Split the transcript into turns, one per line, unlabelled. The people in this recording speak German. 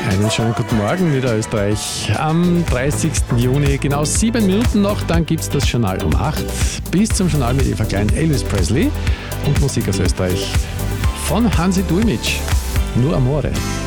Einen schönen guten Morgen, Niederösterreich. Am 30. Juni, genau 7 Minuten noch, dann gibt es das Journal um 8. Bis zum Journal mit Eva Klein, Elvis Presley und Musik aus Österreich von Hansi Dulmitsch. Nur Amore.